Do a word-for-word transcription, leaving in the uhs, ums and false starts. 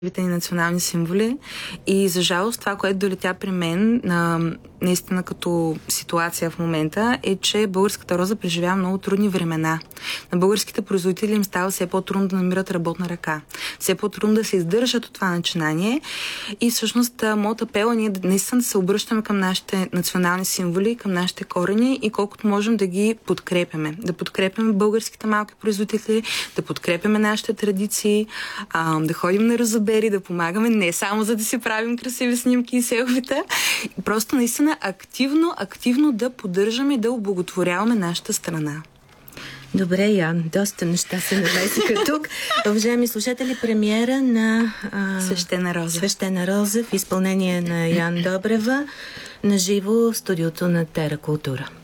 ни национални символи и за жалост това, което долетя при мен на, наистина като ситуация в момента е, че българската роза преживява много трудни времена. На българските производители им става все по-трудно да намират работна ръка. Все по-трудно да се издържат от това начинание и всъщност моят апел е ние наистина да се обръщаме към нашите национални символи, към нашите корени и колкото можем да ги подкрепяме. Да подкрепяме българските малки производители, да подкрепяме нашите традиции, а, да ходим на розобери, да помагаме не само за да си правим красиви снимки и селфита, просто наистина активно, активно да поддържаме и да облаготворяваме нашата страна. Добре, Ян, доста неща се намесиха тук. Уважаеми слушатели, премиера на а, Свещена роза. Свещена роза в изпълнение на Ян Добрева на живо в студиото на Тера Култура.